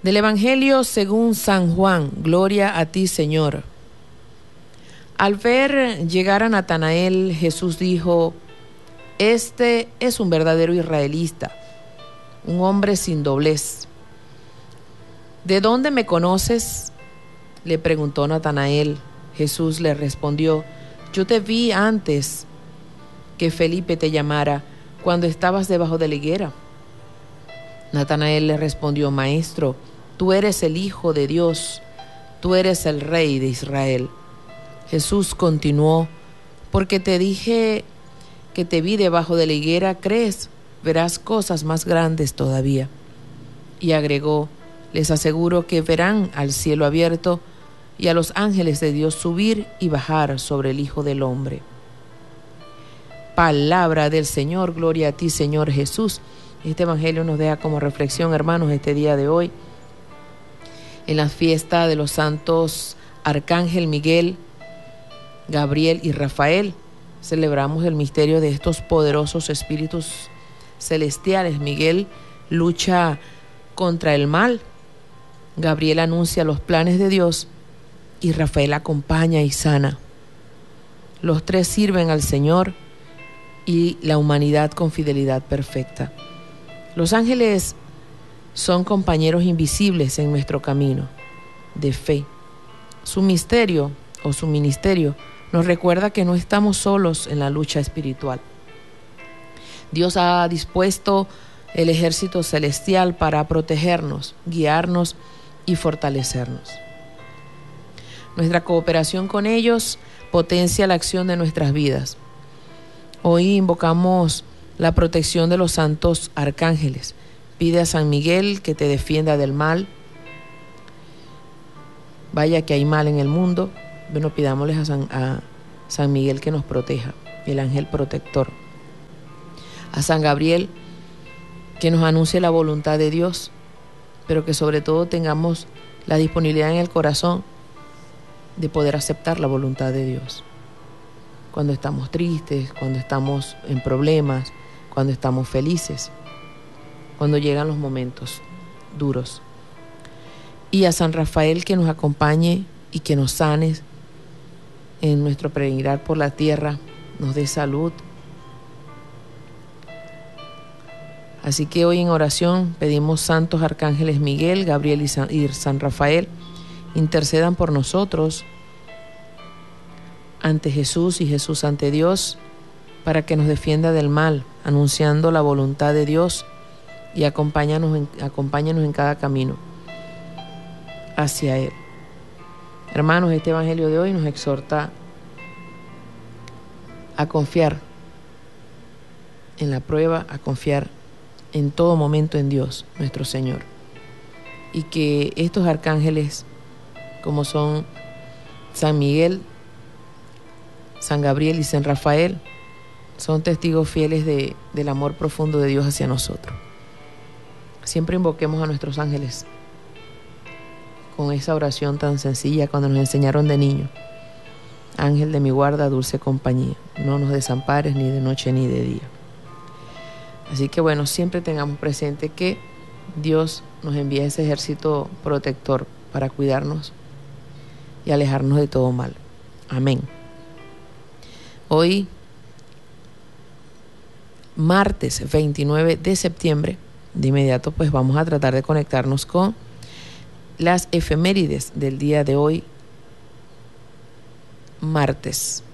Del Evangelio según San Juan. Gloria a ti, Señor. Al ver llegar a Natanael, Jesús dijo: Este es un verdadero israelita, un hombre sin doblez. ¿De dónde me conoces?, le preguntó Natanael. Jesús le respondió: Yo te vi antes que Felipe te llamara, cuando estabas debajo de la higuera. Natanael le respondió: Maestro, tú eres el Hijo de Dios, tú eres el Rey de Israel. Jesús continuó: Porque te dije que te vi debajo de la higuera, ¿crees? Verás cosas más grandes todavía. Y agregó: Les aseguro que verán al cielo abierto y a los ángeles de Dios subir y bajar sobre el Hijo del Hombre. Palabra del Señor. Gloria a ti, Señor Jesús. Este evangelio nos deja como reflexión, hermanos, este día de hoy, en la fiesta de los santos Arcángel Miguel, Gabriel y Rafael. Celebramos el misterio de estos poderosos espíritus celestiales. Miguel lucha contra el mal, Gabriel anuncia los planes de Dios y Rafael acompaña y sana. Los tres sirven al Señor y la humanidad con fidelidad perfecta. Los ángeles son compañeros invisibles en nuestro camino de fe. Su misterio o su ministerio nos recuerda que no estamos solos en la lucha espiritual. Dios ha dispuesto el ejército celestial para protegernos, guiarnos y fortalecernos. Nuestra cooperación con ellos potencia la acción de nuestras vidas. Hoy invocamos la protección de los santos arcángeles. Pide a San Miguel que te defienda del mal. Vaya que hay mal en el mundo. Bueno, pidámosles a San Miguel que nos proteja, el ángel protector. A San Gabriel que nos anuncie la voluntad de Dios, pero que sobre todo tengamos la disponibilidad en el corazón de poder aceptar la voluntad de Dios. Cuando estamos tristes, cuando estamos en problemas, cuando estamos felices, cuando llegan los momentos duros. Y a San Rafael que nos acompañe y que nos sane en nuestro peregrinar por la tierra, nos dé salud. Así que hoy en oración pedimos santos arcángeles Miguel, Gabriel y San Rafael, intercedan por nosotros ante Jesús y Jesús ante Dios, para que nos defienda del mal, anunciando la voluntad de Dios, y acompáñanos en cada camino hacia Él. Hermanos, este evangelio de hoy nos exhorta a confiar en la prueba, a confiar en todo momento en Dios, nuestro Señor. Y que estos arcángeles, como son San Miguel, San Gabriel y San Rafael, son testigos fieles del amor profundo de Dios hacia nosotros. Siempre invoquemos a nuestros ángeles con esa oración tan sencilla cuando nos enseñaron de niño: Ángel de mi guarda, dulce compañía, no nos desampares ni de noche ni de día. Así que bueno, siempre tengamos presente que Dios nos envía ese ejército protector para cuidarnos y alejarnos de todo mal. Amén. Hoy, martes 29 de septiembre, de inmediato pues vamos a tratar de conectarnos con las efemérides del día de hoy, martes.